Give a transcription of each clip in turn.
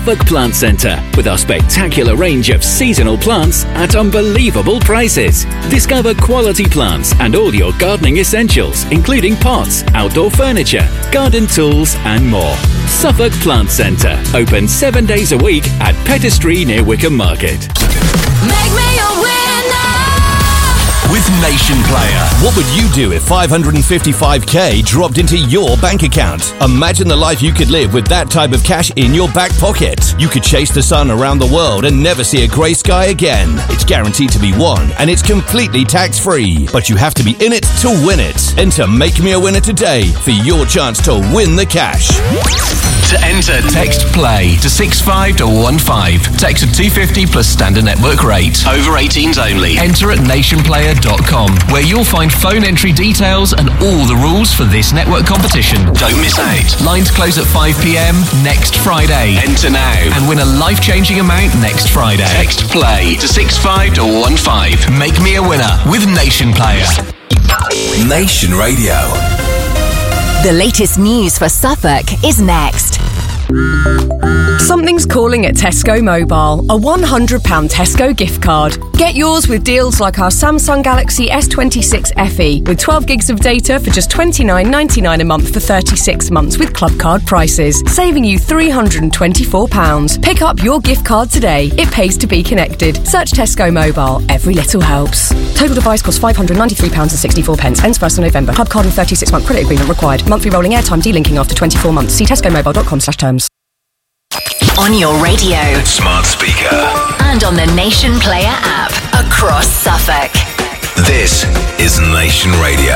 Suffolk Plant Centre, with our spectacular range of seasonal plants at unbelievable prices. Discover quality plants and all your gardening essentials, including pots, outdoor furniture, garden tools and more. Suffolk Plant Centre, open 7 days a week at Pettistry near Wickham Market. Make me a winner! With Nation Player. What would you do if 555k dropped into your bank account? Imagine the life you could live with that type of cash in your back pocket. You could chase the sun around the world and never see a grey sky again. It's guaranteed to be won, and it's completely tax-free. But you have to be in it to win it. Enter Make Me a Winner today for your chance to win the cash. To enter, text PLAY to 65215. Text at 250 plus standard network rate. Over 18s only. Enter at nationplayer.com, where you'll find phone entry details and all the rules for this network competition. Don't miss out. Lines close at 5 p.m. next Friday. Enter now and win a life-changing amount next Friday. Text PLAY to 65215. Make me a winner with Nation Player. Nation Radio. The latest news for Suffolk is next. Something's calling at Tesco Mobile. A £100 Tesco gift card. Get yours with deals like our Samsung Galaxy S26 FE with 12 gigs of data for just $29.99 a month for 36 months with club card prices, saving you £324. Pick up your gift card today. It pays to be connected. Search Tesco Mobile. Every little helps. Total device costs £593.64. Ends 1st of November. Club card and 36-month credit agreement required. Monthly rolling airtime delinking after 24 months. See tescomobile.com/terms. On your radio, Smart speaker. and on the Nation Player app across Suffolk. This is Nation Radio.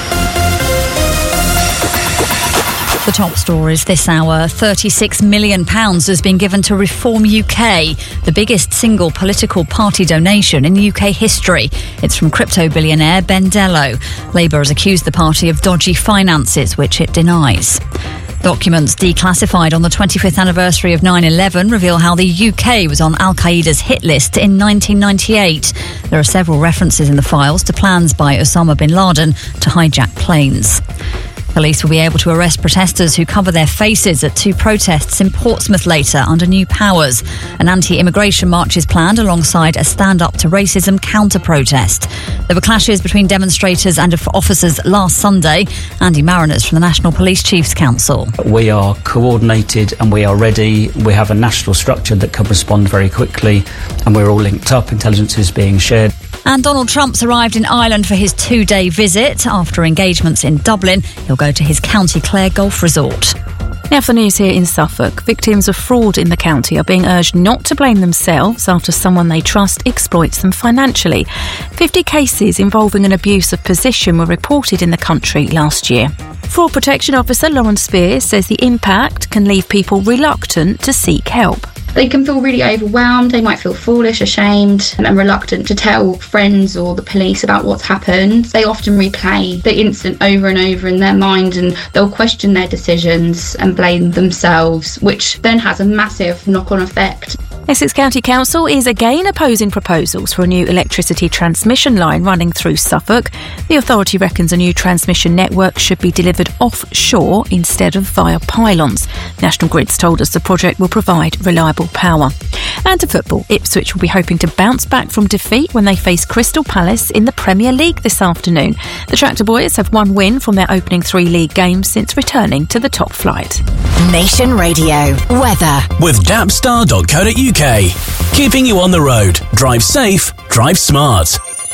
The top stories this hour. £36 million has been given to Reform UK, the biggest single political party donation in UK history. It's from crypto billionaire Ben Dello. Labour has accused the party of dodgy finances, which it denies. Documents declassified on the 25th anniversary of 9/11 reveal how the UK was on Al-Qaeda's hit list in 1998. There are several references in the files to plans by Osama bin Laden to hijack planes. Police will be able to arrest protesters who cover their faces at two protests in Portsmouth later under new powers. An anti-immigration march is planned alongside a stand-up to racism counter-protest. There were clashes between demonstrators and officers last Sunday. Andy Mariners from the National Police Chiefs Council. We are coordinated and we are ready. We have a national structure that can respond very quickly, and we're all linked up. Intelligence is being shared. And Donald Trump's arrived in Ireland for his 2-day visit. After engagements in Dublin, he'll go to his County Clare golf resort. Now for the news here in Suffolk. Victims of fraud in the county are being urged not to blame themselves after someone they trust exploits them financially. 50 cases involving an abuse of position were reported in the country last year. Fraud Protection Officer Lauren Spears says the impact can leave people reluctant to seek help. They can feel really overwhelmed, they might feel foolish, ashamed and reluctant to tell friends or the police about what's happened. They often replay the incident over and over in their mind, and they'll question their decisions and blame themselves, which then has a massive knock-on effect. Essex County Council is again opposing proposals for a new electricity transmission line running through Suffolk. The authority reckons a new transmission network should be delivered offshore instead of via pylons. National Grid's told us the project will provide reliable power. And to football, Ipswich will be hoping to bounce back from defeat when they face Crystal Palace in the Premier League this afternoon. The Tractor Boys have one win from their opening 3 league games since returning to the top flight. Nation Radio weather With Dapstar.co.uk. Keeping you on the road. Drive safe, drive smart.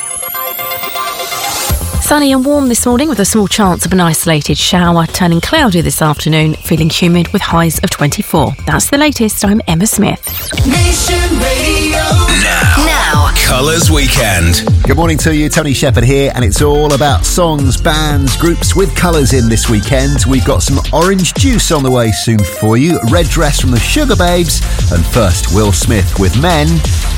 Sunny and warm this morning with a small chance of an isolated shower, turning cloudy this afternoon, feeling humid with highs of 24. That's the latest. I'm Emma Smith. Nation Radio. Now. Colours Weekend. Good morning to you, Tony Shepherd here, and it's all about songs, bands, groups with colours in this weekend. We've got some Orange Juice on the way soon for you, Red Dress from the Sugar Babes, and first Will Smith with Men